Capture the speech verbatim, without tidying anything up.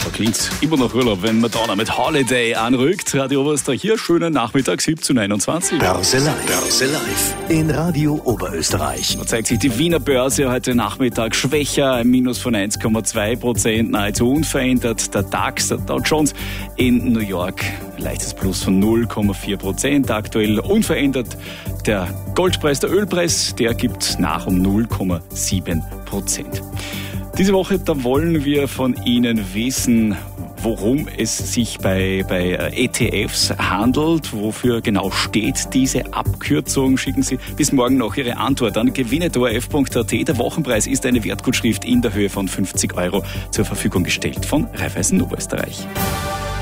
Da klingt immer noch Urlaub, wenn Madonna mit Holiday anrückt. Radio Oberösterreich hier, schönen Nachmittag, siebzehn Uhr einundzwanzig. Börse Live. Börse Live. In Radio Oberösterreich. Da zeigt sich die Wiener Börse heute Nachmittag schwächer, ein Minus von eins Komma zwei Prozent, nahezu unverändert. Der DAX, der Dow Jones in New York, leichtes Plus von null Komma vier Prozent, aktuell unverändert. Der Goldpreis, der Ölpreis, der gibt nach um null Komma sieben Prozent. Diese Woche, da wollen wir von Ihnen wissen, worum es sich bei, bei E T Fs handelt, wofür genau steht diese Abkürzung. Schicken Sie bis morgen noch Ihre Antwort an gewinne punkt o r f punkt a t. Der Wochenpreis ist eine Wertgutschrift in der Höhe von fünfzig Euro zur Verfügung gestellt von Raiffeisen Oberösterreich.